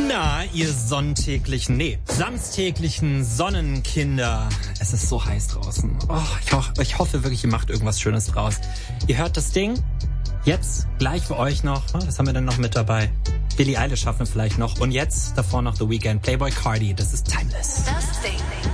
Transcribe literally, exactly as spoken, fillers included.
Na, ihr sonntäglichen, nee, samstäglichen Sonnenkinder. Es ist so heiß draußen. Oh, ich, ho- ich hoffe wirklich, ihr macht irgendwas Schönes draus. Ihr hört das Ding jetzt gleich für euch noch. Was haben wir denn noch mit dabei? Billie Eilish schaffen wir vielleicht noch. Und jetzt davor noch The Weeknd, Playboy Cardi. Das ist Timeless. Das Ding.